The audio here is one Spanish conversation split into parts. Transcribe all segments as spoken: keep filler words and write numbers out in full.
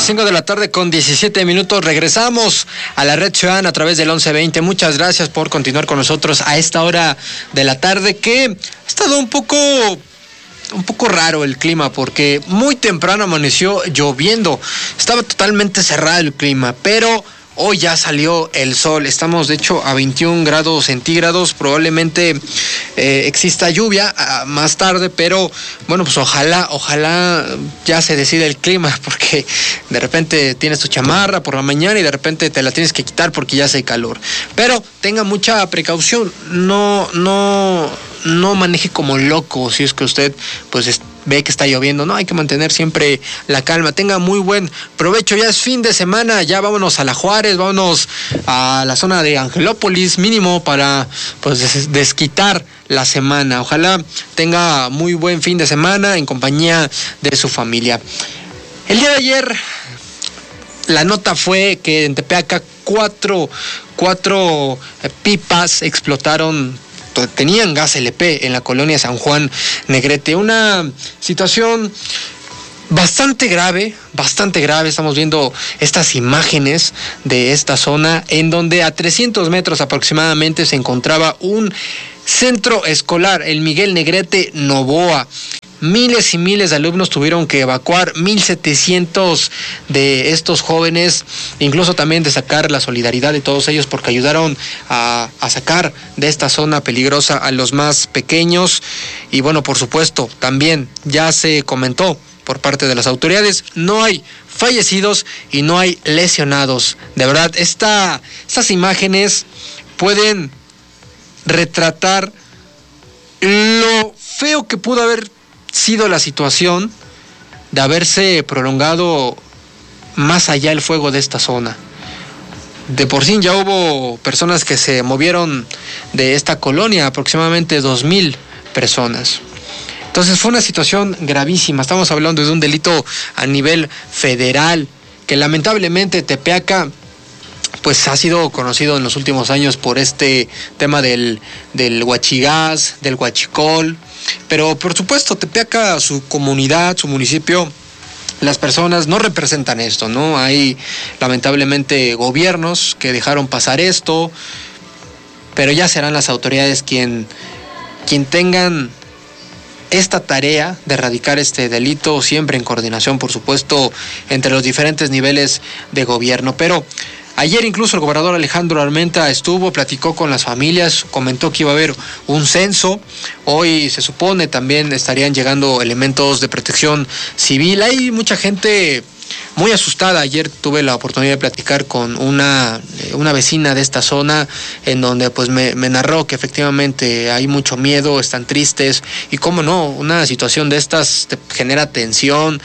cinco de la tarde con diecisiete minutos. Regresamos a la Red Ciudadana a través del once veinte. Muchas gracias por continuar con nosotros a esta hora de la tarde, que ha estado un poco... un poco raro el clima, porque muy temprano amaneció lloviendo. Estaba totalmente cerrado el clima, pero hoy ya salió el sol. Estamos de hecho a veintiún grados centígrados. Probablemente eh, exista lluvia uh, más tarde, pero bueno, pues ojalá, ojalá ya se decida el clima, porque de repente tienes tu chamarra por la mañana y de repente te la tienes que quitar porque ya hace calor. Pero tenga mucha precaución, no, no, no maneje como loco si es que usted pues es, ve que está lloviendo. No, hay que mantener siempre la calma. Tenga muy buen provecho. Ya es fin de semana, ya vámonos a la Juárez, vámonos a la zona de Angelópolis mínimo para pues des- desquitar la semana. Ojalá tenga muy buen fin de semana en compañía de su familia. El día de ayer la nota fue que en Tepeaca cuatro, cuatro pipas explotaron, tenían gas L P en la colonia San Juan Negrete. Una situación bastante grave, bastante grave. Estamos viendo estas imágenes de esta zona en donde a trescientos metros aproximadamente se encontraba un centro escolar, el Miguel Negrete Novoa. Miles y miles de alumnos tuvieron que evacuar, mil setecientos de estos jóvenes, incluso también de sacar la solidaridad de todos ellos porque ayudaron a, a sacar de esta zona peligrosa a los más pequeños. Y bueno, por supuesto, también ya se comentó por parte de las autoridades, no hay fallecidos y no hay lesionados. De verdad, esta, estas imágenes pueden retratar lo feo que pudo haber sido la situación de haberse prolongado más allá el fuego de esta zona. De por sí ya hubo personas que se movieron de esta colonia, aproximadamente dos mil personas. Entonces fue una situación gravísima. Estamos hablando de un delito a nivel federal que lamentablemente Tepeaca pues ha sido conocido en los últimos años por este tema del, del huachigás, del huachicol. Pero por supuesto Tepeaca, su comunidad, su municipio, las personas no representan esto, ¿no? Hay lamentablemente gobiernos que dejaron pasar esto, pero ya serán las autoridades quien, quien tengan esta tarea de erradicar este delito, siempre en coordinación, por supuesto, entre los diferentes niveles de gobierno. Pero ayer incluso el gobernador Alejandro Armenta estuvo, platicó con las familias, comentó que iba a haber un censo. Hoy se supone también estarían llegando elementos de protección civil. Hay mucha gente muy asustada. Ayer tuve la oportunidad de platicar con una, una vecina de esta zona, en donde pues me, me narró que efectivamente hay mucho miedo, están tristes, y cómo no, una situación de estas te genera tensión.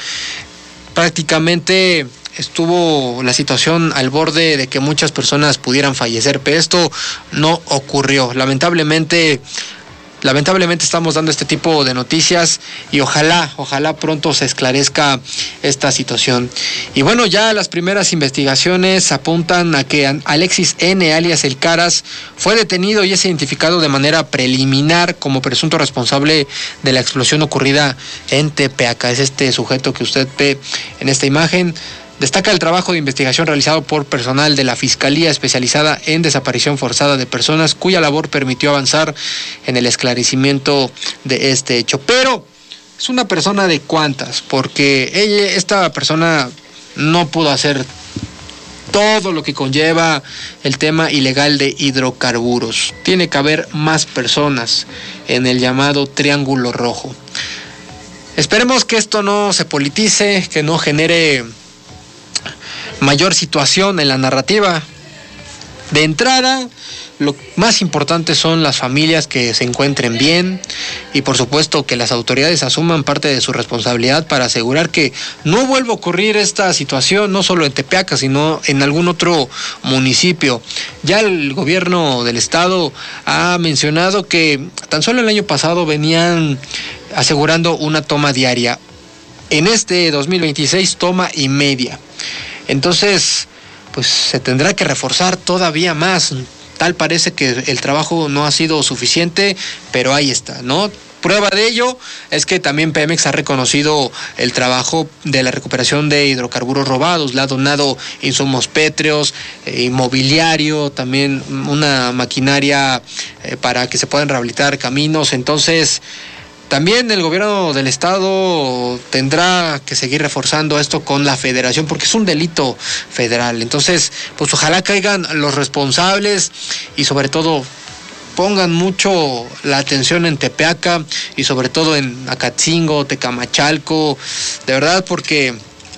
Prácticamente estuvo la situación al borde de que muchas personas pudieran fallecer, pero esto no ocurrió. Lamentablemente, lamentablemente estamos dando este tipo de noticias y ojalá, ojalá pronto se esclarezca esta situación. Y bueno, ya las primeras investigaciones apuntan a que Alexis N., alias El Caras, fue detenido y es identificado de manera preliminar como presunto responsable de la explosión ocurrida en Tepeaca. Es este sujeto que usted ve en esta imagen. Destaca el trabajo de investigación realizado por personal de la Fiscalía especializada en desaparición forzada de personas, cuya labor permitió avanzar en el esclarecimiento de este hecho. Pero es una persona de cuantas, porque ella, esta persona no pudo hacer todo lo que conlleva el tema ilegal de hidrocarburos. Tiene que haber más personas en el llamado Triángulo Rojo. Esperemos que esto no se politice, que no genere mayor situación en la narrativa. De entrada, lo más importante son las familias que se encuentren bien y por supuesto que las autoridades asuman parte de su responsabilidad para asegurar que no vuelva a ocurrir esta situación, no solo en Tepeaca, sino en algún otro municipio. Ya el gobierno del estado ha mencionado que tan solo el año pasado venían asegurando una toma diaria. En este dos mil veintiséis, toma y media. Entonces, pues se tendrá que reforzar todavía más. Tal parece que el trabajo no ha sido suficiente, pero ahí está, ¿no? Prueba de ello es que también Pemex ha reconocido el trabajo de la recuperación de hidrocarburos robados, le ha donado insumos pétreos, eh, inmobiliario, también una maquinaria eh, para que se puedan rehabilitar caminos. Entonces, también el gobierno del estado tendrá que seguir reforzando esto con la federación, porque es un delito federal. Entonces, pues ojalá caigan los responsables y sobre todo pongan mucho la atención en Tepeaca y sobre todo en Acatzingo, Tecamachalco, de verdad, porque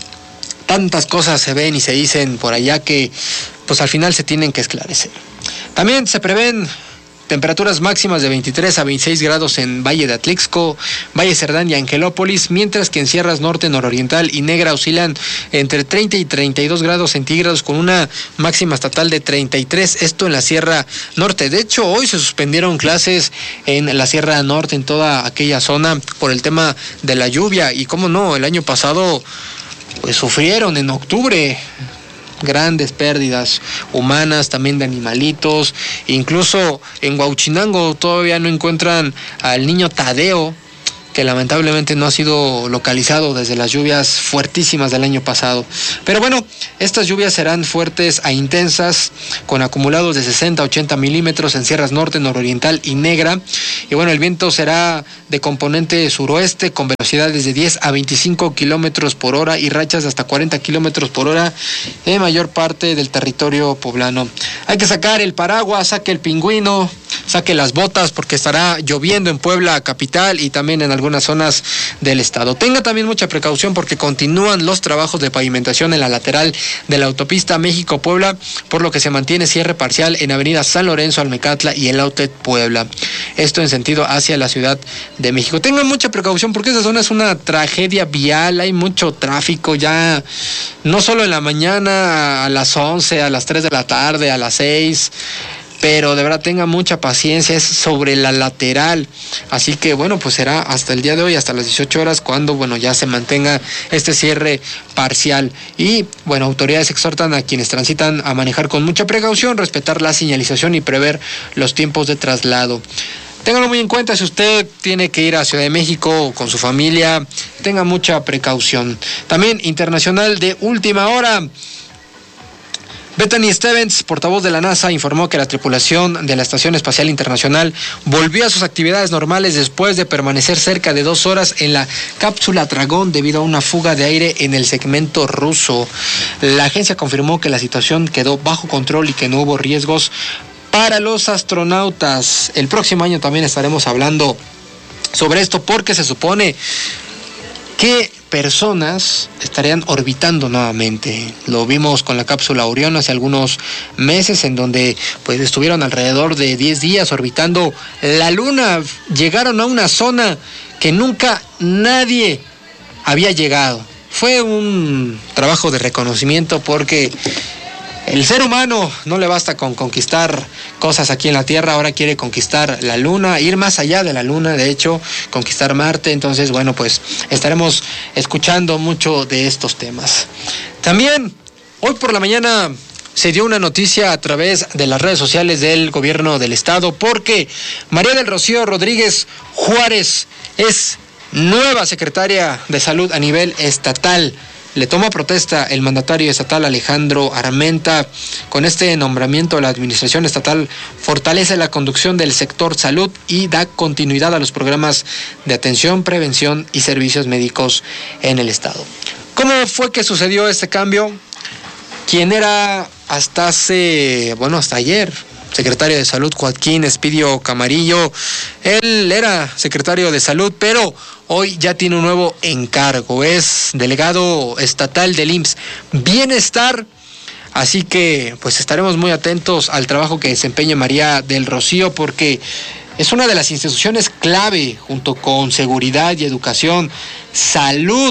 tantas cosas se ven y se dicen por allá que pues al final se tienen que esclarecer. También se prevén temperaturas máximas de veintitrés a veintiséis grados en Valle de Atlixco, Valle Cerdán y Angelópolis, mientras que en Sierras Norte, Nororiental y Negra oscilan entre treinta y treinta y dos grados centígrados con una máxima estatal de treinta y tres, esto en la Sierra Norte. De hecho, hoy se suspendieron clases en la Sierra Norte, en toda aquella zona, por el tema de la lluvia. Y cómo no, el año pasado pues sufrieron en octubre grandes pérdidas humanas, también de animalitos. Incluso en Huauchinango todavía no encuentran al niño Tadeo, que lamentablemente no ha sido localizado desde las lluvias fuertísimas del año pasado. Pero bueno, estas lluvias serán fuertes a intensas, con acumulados de sesenta a ochenta milímetros en Sierras Norte, Nororiental y Negra. Y bueno, el viento será de componente suroeste con velocidades de diez a veinticinco kilómetros por hora y rachas de hasta cuarenta kilómetros por hora en mayor parte del territorio poblano. Hay que sacar el paraguas, saque el pingüino, saque las botas, porque estará lloviendo en Puebla capital y también en algunas zonas del estado. Tenga también mucha precaución porque continúan los trabajos de pavimentación en la lateral de la autopista México-Puebla, por lo que se mantiene cierre parcial en Avenida San Lorenzo, Almecatla y el Outlet Puebla. Esto en sentido hacia la Ciudad de México. Tengan mucha precaución porque esa zona es una tragedia vial, hay mucho tráfico ya, no solo en la mañana a las once, a las tres de la tarde, a las seis, pero de verdad tenga mucha paciencia, es sobre la lateral, así que bueno, pues será hasta el día de hoy, hasta las dieciocho horas, cuando bueno ya se mantenga este cierre parcial. Y bueno, autoridades exhortan a quienes transitan a manejar con mucha precaución, respetar la señalización y prever los tiempos de traslado. Ténganlo muy en cuenta si usted tiene que ir a Ciudad de México con su familia, tenga mucha precaución. También internacional de última hora. Bethany Stevens, portavoz de la NASA, informó que la tripulación de la Estación Espacial Internacional volvió a sus actividades normales después de permanecer cerca de dos horas en la cápsula Dragón debido a una fuga de aire en el segmento ruso. La agencia confirmó que la situación quedó bajo control y que no hubo riesgos para los astronautas. El próximo año también estaremos hablando sobre esto porque se supone que personas estarían orbitando nuevamente. Lo vimos con la cápsula Orión hace algunos meses, en donde pues estuvieron alrededor de diez días orbitando la Luna. Llegaron a una zona que nunca nadie había llegado. Fue un trabajo de reconocimiento porque el ser humano no le basta con conquistar cosas aquí en la Tierra, ahora quiere conquistar la Luna, ir más allá de la Luna, de hecho, conquistar Marte. Entonces, bueno, pues estaremos escuchando mucho de estos temas. También, hoy por la mañana se dio una noticia a través de las redes sociales del gobierno del estado, porque María del Rocío Rodríguez Juárez es nueva secretaria de Salud a nivel estatal. Le toma protesta el mandatario estatal Alejandro Armenta. Con este nombramiento, la administración estatal fortalece la conducción del sector salud y da continuidad a los programas de atención, prevención y servicios médicos en el estado. ¿Cómo fue que sucedió este cambio? Quien era hasta hace, bueno, hasta ayer, secretario de Salud, Joaquín Espidio Camarillo, él era secretario de Salud, pero hoy ya tiene un nuevo encargo, es delegado estatal del I M S S Bienestar, así que pues estaremos muy atentos al trabajo que desempeña María del Rocío, porque es una de las instituciones clave junto con seguridad y educación, salud.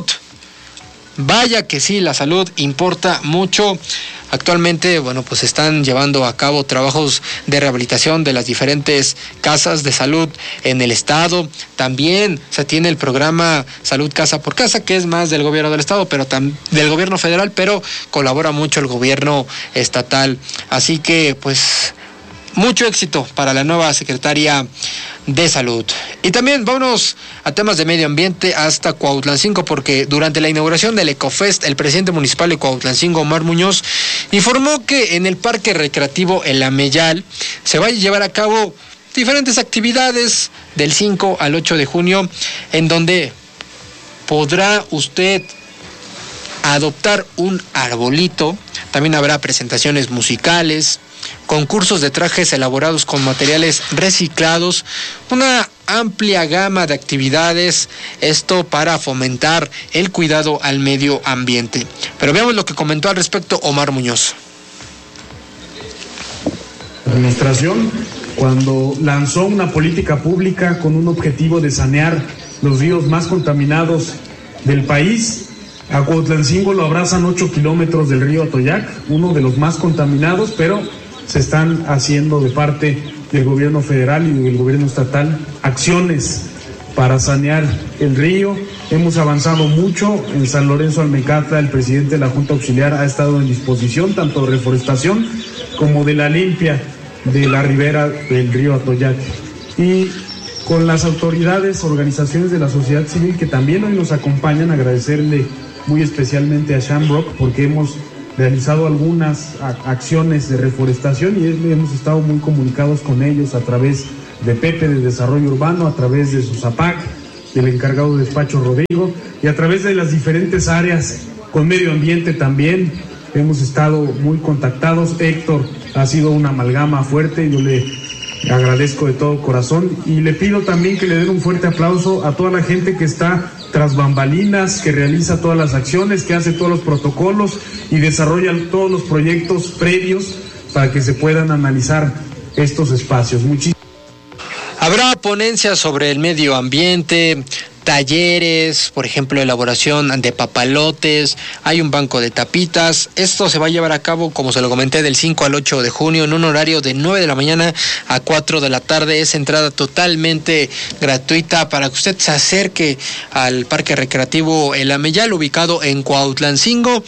Vaya que sí, la salud importa mucho. Actualmente, bueno, pues están llevando a cabo trabajos de rehabilitación de las diferentes casas de salud en el estado. También se tiene el programa Salud Casa por Casa, que es más del gobierno del estado, pero tam- del gobierno federal, pero colabora mucho el gobierno estatal. Así que, pues, mucho éxito para la nueva secretaria de Salud. Y también vámonos a temas de medio ambiente hasta Cuautlancingo, porque durante la inauguración del Ecofest, el presidente municipal de Cuautlancingo, Omar Muñoz, informó que en el Parque Recreativo El Ameyal se va a llevar a cabo diferentes actividades del cinco al ocho de junio, en donde podrá usted adoptar un arbolito. También habrá presentaciones musicales, concursos de trajes elaborados con materiales reciclados, una amplia gama de actividades, esto para fomentar el cuidado al medio ambiente. Pero veamos lo que comentó al respecto Omar Muñoz. La administración, cuando lanzó una política pública con un objetivo de sanear los ríos más contaminados del país, a Cuautlancingo lo abrazan ocho kilómetros del río Atoyac, uno de los más contaminados, pero se están haciendo de parte del gobierno federal y del gobierno estatal acciones para sanear el río. Hemos avanzado mucho. En San Lorenzo Almecata, el presidente de la Junta Auxiliar ha estado en disposición tanto de reforestación como de la limpia de la ribera del río Atoyac. Y con las autoridades, organizaciones de la sociedad civil que también hoy nos acompañan, agradecerle muy especialmente a Shamrock porque hemos realizado algunas acciones de reforestación y hemos estado muy comunicados con ellos a través de Pepe de Desarrollo Urbano, a través de Susapac, del encargado de despacho Rodrigo, y a través de las diferentes áreas con medio ambiente también hemos estado muy contactados. Héctor ha sido una amalgama fuerte, yo le agradezco de todo corazón y le pido también que le den un fuerte aplauso a toda la gente que está tras bambalinas, que realiza todas las acciones, que hace todos los protocolos y desarrolla todos los proyectos previos para que se puedan analizar estos espacios. Muchísimas Habrá ponencias sobre el medio ambiente, talleres, por ejemplo, elaboración de papalotes, hay un banco de tapitas. Esto se va a llevar a cabo, como se lo comenté, del cinco al ocho de junio en un horario de nueve de la mañana a cuatro de la tarde. Es entrada totalmente gratuita para que usted se acerque al Parque Recreativo El Ameyal, ubicado en Cuautlancingo.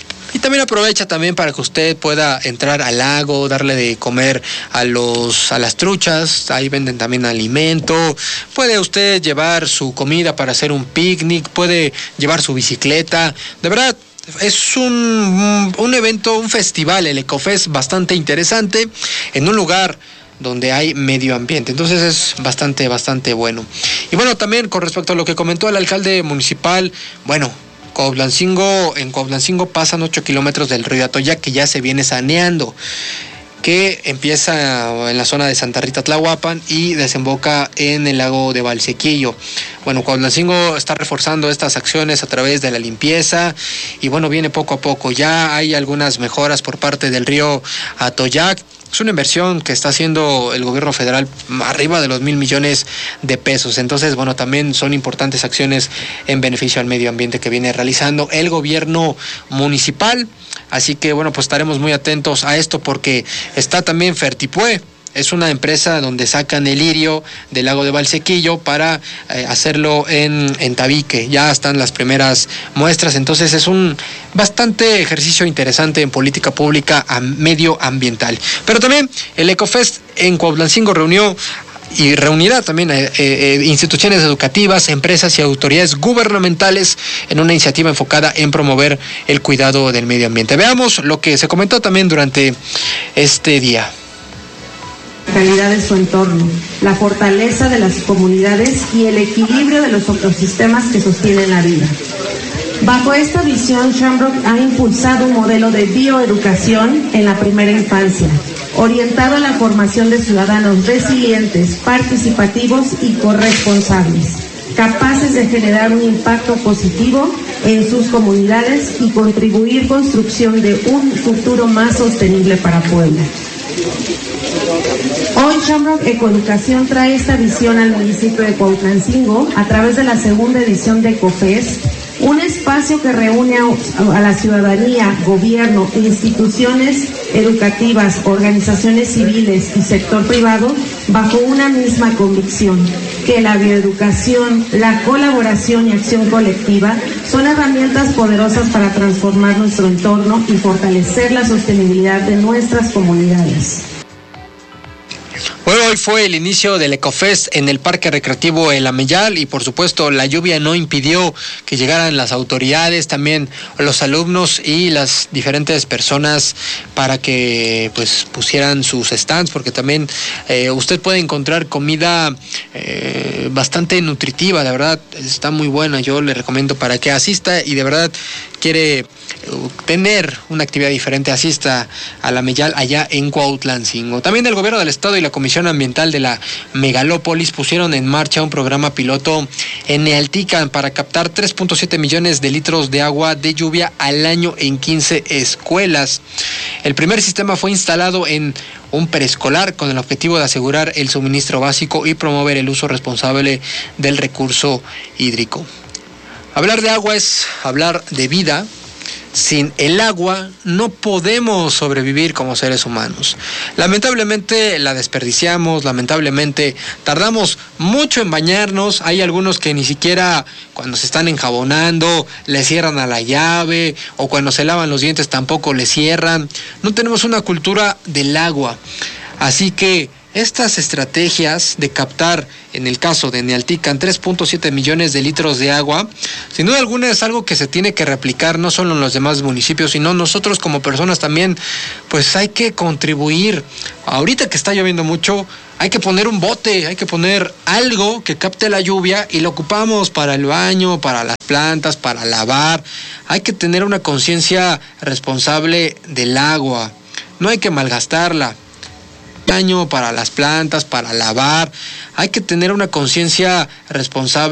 Y también aprovecha también para que usted pueda entrar al lago, darle de comer a los a las truchas. Ahí venden también alimento. Puede usted llevar su comida para hacer un picnic, puede llevar su bicicleta. De verdad, es un, un evento, un festival, el Ecofest, bastante interesante, en un lugar donde hay medio ambiente. Entonces es bastante, bastante bueno. Y bueno, también con respecto a lo que comentó el alcalde municipal, bueno, Cuautlancingo, en Cuautlancingo pasan ocho kilómetros del río Atoyac, que ya se viene saneando, que empieza en la zona de Santa Rita Tlahuapan y desemboca en el lago de Valsequillo. Bueno, Cuautlancingo está reforzando estas acciones a través de la limpieza y bueno, viene poco a poco. Ya hay algunas mejoras por parte del río Atoyac. Es una inversión que está haciendo el gobierno federal arriba de los mil millones de pesos. Entonces, bueno, también son importantes acciones en beneficio al medio ambiente que viene realizando el gobierno municipal. Así que, bueno, pues estaremos muy atentos a esto porque está también Fertipue. Es una empresa donde sacan el lirio del lago de Valsequillo para eh, hacerlo en, en tabique. Ya están las primeras muestras, entonces es un bastante ejercicio interesante en política pública a medioambiental. Pero también el Ecofest en Cuautlancingo reunió y reunirá también eh, eh, instituciones educativas, empresas y autoridades gubernamentales en una iniciativa enfocada en promover el cuidado del medio ambiente. Veamos lo que se comentó también durante este día. Calidad de su entorno, la fortaleza de las comunidades y el equilibrio de los ecosistemas que sostienen la vida. Bajo esta visión, Shamrock ha impulsado un modelo de bioeducación en la primera infancia, orientado a la formación de ciudadanos resilientes, participativos y corresponsables, capaces de generar un impacto positivo en sus comunidades y contribuir construcción de un futuro más sostenible para Puebla. Hoy Shamrock Ecoeducación trae esta visión al municipio de Cuautlancingo a través de la segunda edición de Ecofest, un espacio que reúne a, a la ciudadanía, gobierno, instituciones educativas, organizaciones civiles y sector privado bajo una misma convicción, que la bioeducación, la colaboración y acción colectiva son herramientas poderosas para transformar nuestro entorno y fortalecer la sostenibilidad de nuestras comunidades. Hoy fue el inicio del Ecofest en el Parque Recreativo El Ameyal y por supuesto la lluvia no impidió que llegaran las autoridades, también los alumnos y las diferentes personas para que pues pusieran sus stands, porque también eh, usted puede encontrar comida eh, bastante nutritiva, de verdad está muy buena, yo le recomiendo para que asista y de verdad quiere tener una actividad diferente, asista a la Ameyal allá en Cuautlancingo. También el gobierno del estado y la Comisión Ambiental de la Megalópolis pusieron en marcha un programa piloto en Nealtican para captar tres punto siete millones de litros de agua de lluvia al año en quince escuelas. El primer sistema fue instalado en un preescolar con el objetivo de asegurar el suministro básico y promover el uso responsable del recurso hídrico. Hablar de agua es hablar de vida. Sin el agua no podemos sobrevivir como seres humanos. Lamentablemente la desperdiciamos, lamentablemente tardamos mucho en bañarnos. Hay algunos que ni siquiera cuando se están enjabonando le cierran a la llave, o cuando se lavan los dientes tampoco le cierran. No tenemos una cultura del agua. Así que estas estrategias de captar, en el caso de Nealtican, tres punto siete millones de litros de agua, sin duda alguna es algo que se tiene que replicar no solo en los demás municipios, sino nosotros como personas también, pues hay que contribuir. Ahorita que está lloviendo mucho, hay que poner un bote, hay que poner algo que capte la lluvia y lo ocupamos para el baño, para las plantas, para lavar. Hay que tener una conciencia responsable del agua, no hay que malgastarla. Baño, para las plantas, para lavar, hay que tener una conciencia responsable.